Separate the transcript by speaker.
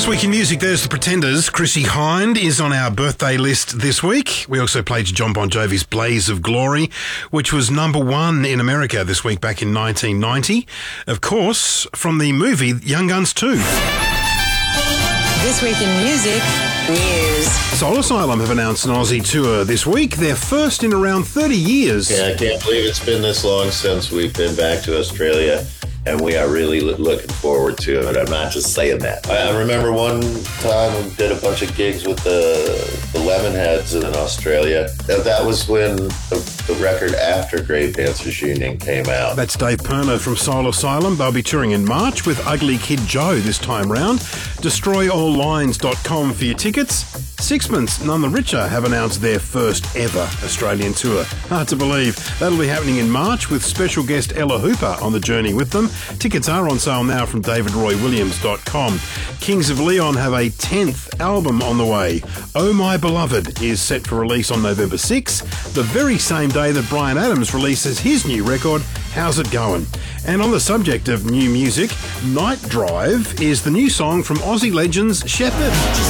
Speaker 1: This week in music, there's the Pretenders. Chrissie Hynde is on our birthday list this week. We also played John Bon Jovi's Blaze of Glory, which was number one in America this week back in 1990. Of course, from the movie Young Guns 2.
Speaker 2: This week in music, news.
Speaker 1: Soul Asylum have announced an Aussie tour this week, their first in around 30 years.
Speaker 3: Yeah, I can't believe it's been this long since we've been back to Australia, and we are really looking forward to it. I'm not just saying that. I remember one time we did a bunch of gigs with the Lemonheads in Australia. That was when the record after Grave Dancers Union came out.
Speaker 1: That's Dave Perner from Soul Asylum. They'll be touring in March with Ugly Kid Joe this time round. DestroyAllLines.com for your tickets. Sixpence, None the Richer, have announced their first ever Australian tour. Hard to believe. That'll be happening in March with special guest Ella Hooper on the journey with them. Tickets are on sale now from davidroywilliams.com. Kings of Leon have a 10th album on the way. Oh My Beloved is set for release on November 6th, the very same day that Bryan Adams releases his new record, How's It Going? And on the subject of new music, Night Drive is the new song from Aussie legends Shepherd.